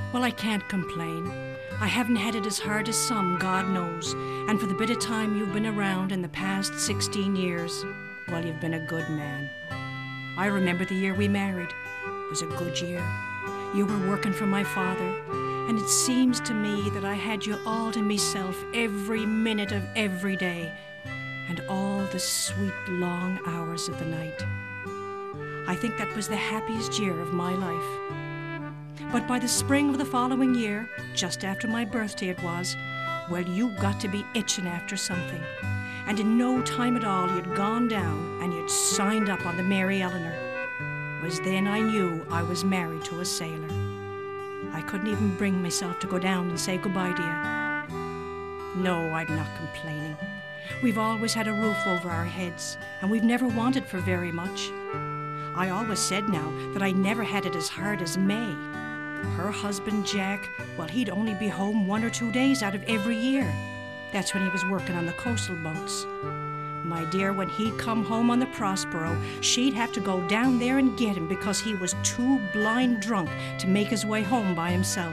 Well, I can't complain. I haven't had it as hard as some, God knows. And for the bit of time you've been around in the past 16 years, well, you've been a good man. I remember the year we married. It was a good year. You were working for my father, and it seems to me that I had you all to myself every minute of every day, and all the sweet long hours of the night. I think that was the happiest year of my life. But by the spring of the following year, just after my birthday it was, well, you got to be itching after something. And in no time at all, you'd gone down and you'd signed up on the Mary Eleanor. It was then I knew I was married to a sailor. I couldn't even bring myself to go down and say goodbye to you. No, I'm not complaining. We've always had a roof over our heads, and we've never wanted for very much. I always said now that I never had it as hard as May. Her husband, Jack, well, he'd only be home 1 or 2 days out of every year. That's when he was working on the coastal boats. My dear, when he'd come home on the Prospero, she'd have to go down there and get him because he was too blind drunk to make his way home by himself.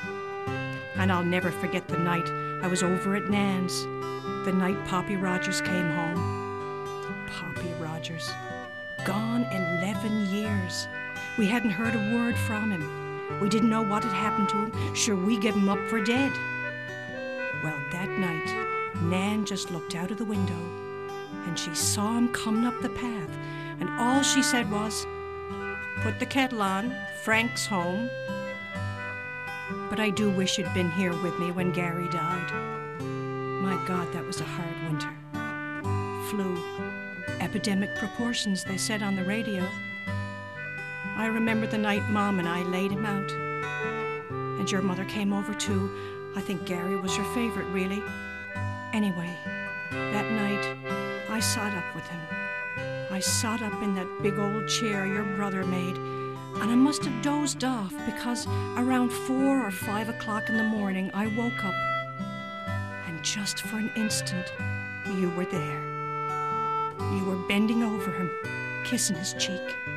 And I'll never forget the night I was over at Nan's, the night Poppy Rogers came home. Poppy Rogers. Gone 11 years. We hadn't heard a word from him. We didn't know what had happened to him. Sure, we gave him up for dead. Well, that night, Nan just looked out of the window and she saw him coming up the path, and all she said was, "Put the kettle on, Frank's home." But I do wish you'd been here with me when Gary died. My God, that was a hard winter. Flu. Epidemic proportions, they said on the radio. I remember the night Mom and I laid him out. And your mother came over too. I think Gary was her favorite, really. Anyway, that night, I sat up with him. I sat up in that big old chair your brother made, and I must have dozed off because around 4 or 5 o'clock in the morning, I woke up. And just for an instant, you were there. You were bending over him, kissing his cheek.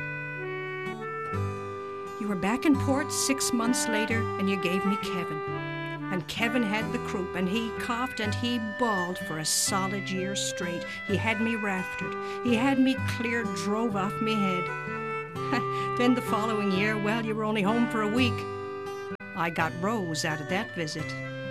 You were back in port 6 months later, and you gave me Kevin. And Kevin had the croup, and he coughed and he bawled for a solid year straight. He had me raftered. He had me clear drove off me head. Then the following year, well, you were only home for a week. I got Rose out of that visit.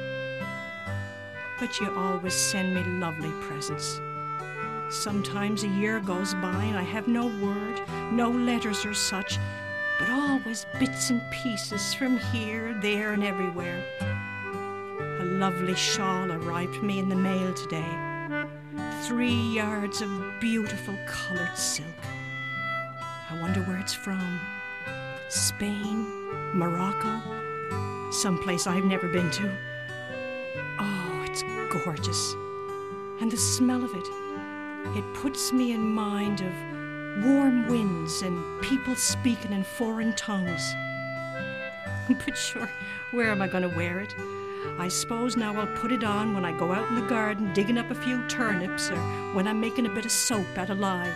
But you always send me lovely presents. Sometimes a year goes by and I have no word, no letters or such, but always bits and pieces from here, there, and everywhere. A lovely shawl arrived for me in the mail today. 3 yards of beautiful colored silk. I wonder where it's from. Spain? Morocco? Someplace I've never been to. Oh, it's gorgeous. And the smell of it. It puts me in mind of warm winds and people speaking in foreign tongues. But sure, where am I going to wear it? I suppose now I'll put it on when I go out in the garden digging up a few turnips, or when I'm making a bit of soap out of lye.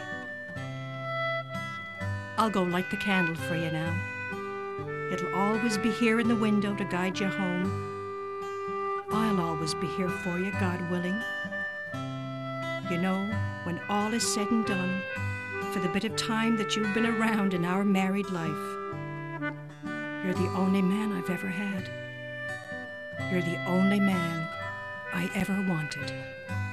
I'll go light the candle for you now. It'll always be here in the window to guide you home. I'll always be here for you, God willing. You know, when all is said and done, for the bit of time that you've been around in our married life, you're the only man I've ever had. You're the only man I ever wanted.